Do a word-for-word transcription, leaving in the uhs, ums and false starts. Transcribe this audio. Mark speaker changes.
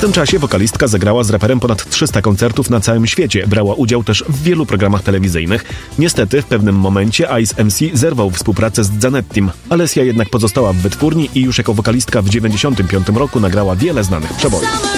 Speaker 1: tym czasie wokalistka zagrała z raperem ponad trzysta koncertów na całym świecie. Brała udział też w wielu programach telewizyjnych. Niestety w pewnym momencie Ice M C zerwał współpracę z Zanettim. Alessia jednak pozostała w wytwórni i już jako wokalistka w dziewięćdziesiątym piątym roku nagrała wiele znanych przebojów.